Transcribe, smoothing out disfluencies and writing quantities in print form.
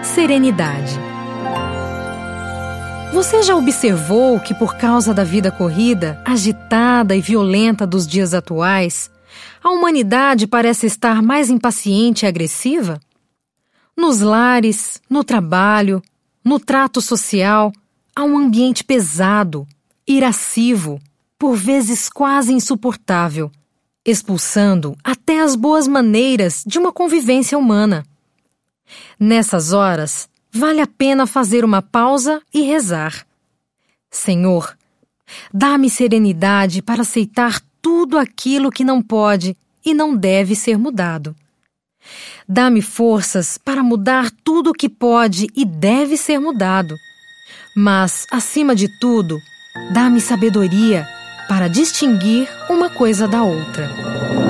Serenidade. Você já observou que, por causa da vida corrida, agitada e violenta dos dias atuais, a humanidade parece estar mais impaciente e agressiva? Nos lares, no trabalho, no trato social, há um ambiente pesado, irascivo, por vezes quase insuportável, expulsando até as boas maneiras de uma convivência humana. Nessas horas, vale a pena fazer uma pausa e rezar. Senhor, dá-me serenidade para aceitar tudo aquilo que não pode e não deve ser mudado. Dá-me forças para mudar tudo o que pode e deve ser mudado. Mas, acima de tudo, dá-me sabedoria para distinguir uma coisa da outra.